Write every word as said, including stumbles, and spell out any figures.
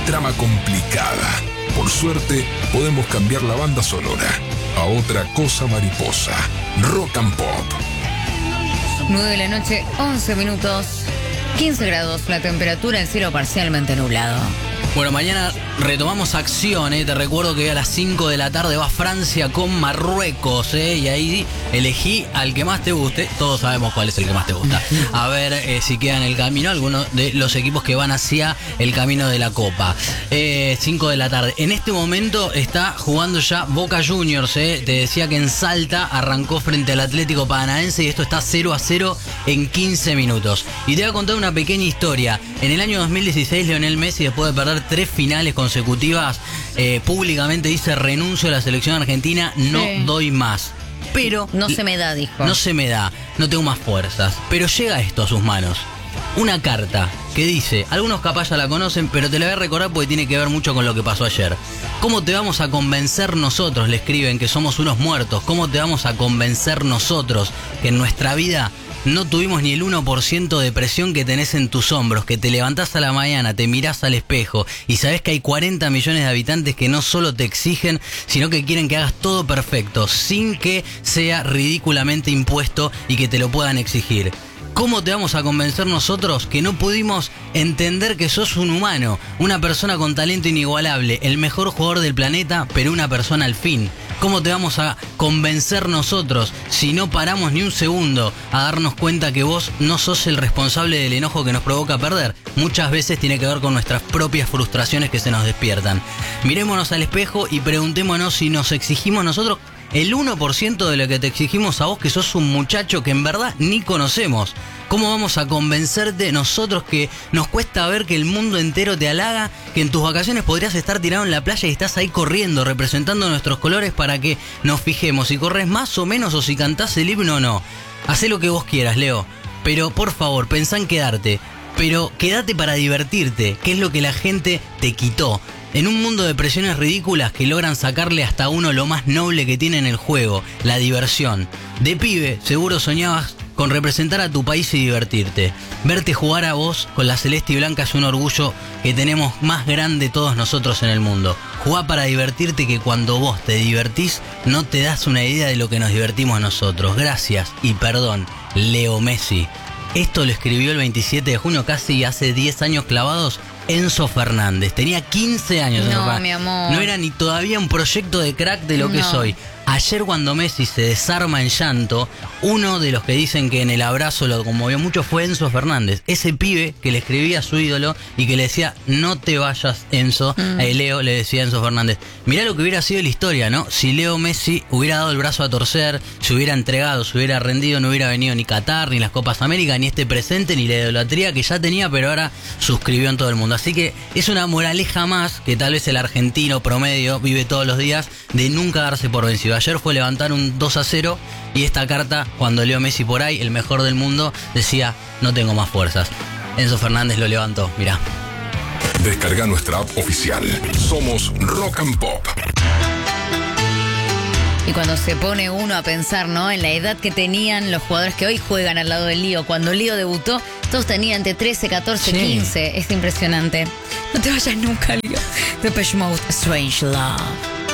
Trama complicada. Por suerte, podemos cambiar la banda sonora a otra cosa mariposa. Rock and Pop. nueve de la noche, once minutos. quince grados la temperatura, el cielo parcialmente nublado. Bueno, mañana retomamos acción, ¿eh? Te recuerdo que a las cinco de la tarde va Francia con Marruecos, ¿eh? Y ahí elegí al que más te guste. Todos sabemos cuál es el que más te gusta. A ver eh, si queda en el camino algunos de los equipos que van hacia el camino de la Copa. Eh, cinco de la tarde. En este momento está jugando ya Boca Juniors, ¿eh? Te decía que en Salta arrancó frente al Atlético Paranaense y esto está cero a cero en quince minutos. Y te voy a contar una pequeña historia. En el año dos mil dieciséis, Lionel Messi, después de perder tres finales consecutivas, eh, públicamente dice: renuncio a la selección argentina, no sí. doy más. Pero no se me da, dijo. No se me da, no tengo más fuerzas. Pero llega esto a sus manos. Una carta que dice, algunos capaz ya la conocen, pero te la voy a recordar porque tiene que ver mucho con lo que pasó ayer. ¿Cómo te vamos a convencer nosotros? Le escriben que somos unos muertos. ¿Cómo te vamos a convencer nosotros que en nuestra vida no tuvimos ni el uno por ciento de presión que tenés en tus hombros, que te levantás a la mañana, te mirás al espejo y sabés que hay cuarenta millones de habitantes que no solo te exigen, sino que quieren que hagas todo perfecto, sin que sea ridículamente impuesto y que te lo puedan exigir? ¿Cómo te vamos a convencer nosotros que no pudimos entender que sos un humano, una persona con talento inigualable, el mejor jugador del planeta, pero una persona al fin? ¿Cómo te vamos a convencer nosotros si no paramos ni un segundo a darnos cuenta que vos no sos el responsable del enojo que nos provoca perder? Muchas veces tiene que ver con nuestras propias frustraciones que se nos despiertan. Mirémonos al espejo y preguntémonos si nos exigimos nosotros el uno por ciento de lo que te exigimos a vos, que sos un muchacho que en verdad ni conocemos. ¿Cómo vamos a convencerte nosotros que nos cuesta ver que el mundo entero te halaga, que en tus vacaciones podrías estar tirado en la playa y estás ahí corriendo, representando nuestros colores para que nos fijemos si corres más o menos o si cantás el himno o no? Hacé lo que vos quieras, Leo, pero por favor, pensá en quedarte, pero quédate para divertirte, que es lo que la gente te quitó. En un mundo de presiones ridículas que logran sacarle hasta a uno lo más noble que tiene en el juego, la diversión. De pibe, seguro soñabas con representar a tu país y divertirte. Verte jugar a vos con la celeste y blanca es un orgullo que tenemos más grande todos nosotros en el mundo. Jugá para divertirte, que cuando vos te divertís no te das una idea de lo que nos divertimos nosotros. Gracias y perdón, Leo Messi. Esto lo escribió el veintisiete de junio, casi hace diez años clavados, Enzo Fernández. Tenía quince años. No, Enzo Fernández. Mi amor. No era ni todavía un proyecto de crack de lo no. que soy. Ayer, cuando Messi se desarma en llanto, uno de los que dicen que en el abrazo lo conmovió mucho fue Enzo Fernández. Ese pibe que le escribía a su ídolo y que le decía: no te vayas, Enzo. Mm. A Leo le decía Enzo Fernández. Mirá lo que hubiera sido la historia, ¿no? Si Leo Messi hubiera dado el brazo a torcer, se hubiera entregado, se hubiera rendido, no hubiera venido ni Qatar, ni las Copas América, ni este presente, ni la idolatría que ya tenía, pero ahora suscribió en todo el mundo. Así que es una moraleja más que tal vez el argentino promedio vive todos los días, de nunca darse por vencido. Ayer fue levantar un dos a cero y esta carta, cuando leo Messi por ahí, el mejor del mundo, decía: no tengo más fuerzas. Enzo Fernández lo levantó, mirá. Descarga nuestra app oficial. Somos Rock and Pop. Y cuando se pone uno a pensar, ¿no?, en la edad que tenían los jugadores que hoy juegan al lado del Lío. Cuando Lío debutó, todos tenían entre trece, catorce, sí. quince. Es impresionante. No te vayas nunca, Lío. Depeche Mode, Strange Love.